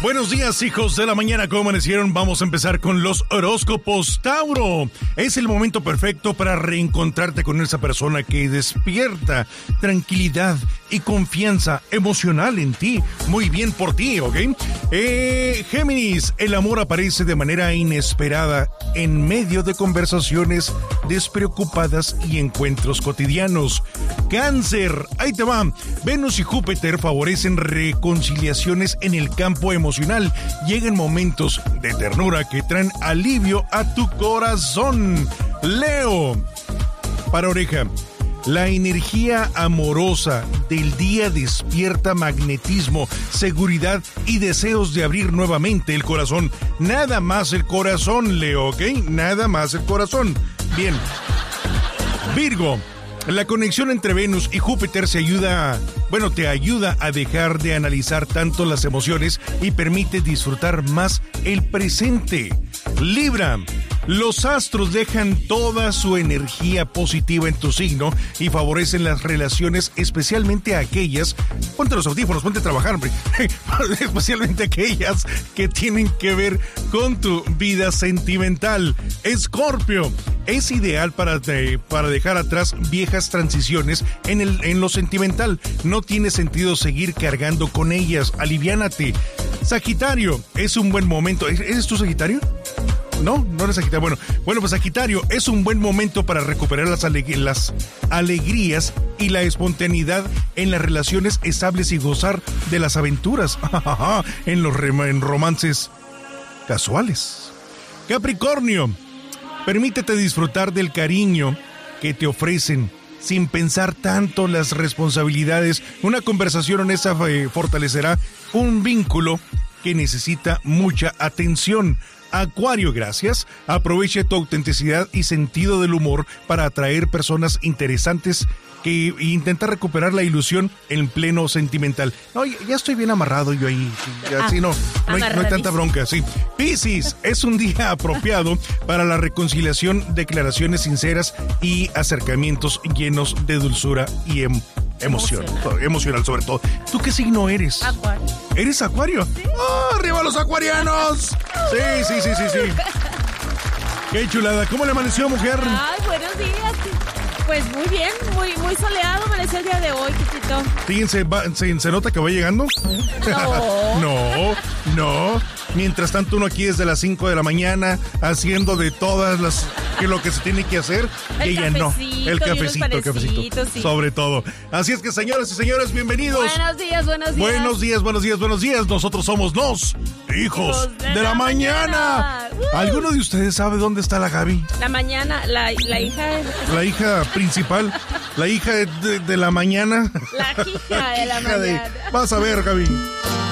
Buenos días, hijos de la mañana, ¿cómo amanecieron? Vamos a empezar con los horóscopos. Tauro, es el momento perfecto para reencontrarte con esa persona que despierta tranquilidad y confianza emocional en ti. Muy bien por ti, ¿ok? Géminis, el amor aparece de manera inesperada en medio de conversaciones despreocupadas y encuentros cotidianos. Cáncer, ahí te va. Venus y Júpiter favorecen reconciliaciones en el campo emocional. Llegan momentos de ternura que traen alivio a tu corazón. Leo, para oreja, la energía amorosa del día despierta magnetismo, seguridad y deseos de abrir nuevamente el corazón. Nada más el corazón, Leo, ¿ok? Nada más el corazón. Bien. Virgo, la conexión entre Venus y Júpiter te ayuda a dejar de analizar tanto las emociones y permite disfrutar más el presente. Libra, los astros dejan toda su energía positiva en tu signo y favorecen las relaciones, especialmente aquellas, ponte los audífonos, ponte a trabajar, hombre, especialmente aquellas que tienen que ver con tu vida sentimental. Escorpio, es ideal para dejar atrás viejas transiciones en lo sentimental. No tiene sentido seguir cargando con ellas. Aliviánate. Sagitario, es un buen momento. ¿Eres tú Sagitario? No eres Sagitario. Bueno, pues Sagitario, es un buen momento para recuperar las alegrías y la espontaneidad en las relaciones estables y gozar de las aventuras en romances casuales. Capricornio, permítete disfrutar del cariño que te ofrecen sin pensar tanto las responsabilidades. Una conversación honesta fortalecerá un vínculo que necesita mucha atención. Acuario, gracias. Aproveche tu autenticidad y sentido del humor para atraer personas interesantes e intentar recuperar la ilusión en pleno sentimental. No, ya estoy bien amarrado yo ahí. Así no hay tanta bronca, sí. Piscis, es un día apropiado para la reconciliación, declaraciones sinceras y acercamientos llenos de dulzura y emocional sobre todo. ¿Tú qué signo eres? Acuario. ¿Eres Acuario? ¿Sí? ¡Oh, arriba los acuarianos! Sí. Qué chulada. ¿Cómo le amaneció, mujer? Ay, buenos días. Pues muy bien, muy soleado amaneció el día de hoy, Chiquito. Fíjense, ¿se nota que va llegando? No. Mientras tanto, uno aquí desde las 5 de la mañana haciendo de todas lo que se tiene que hacer. Y ella no. El cafecito. Sí. Sobre todo. Así es que, señoras y señores, bienvenidos. Buenos días. Nosotros somos los hijos de la mañana. ¿Alguno de ustedes sabe dónde está la Gaby? La mañana, la hija. La hija principal, la hija de la mañana. La hija de la mañana. Vas a ver, Gaby.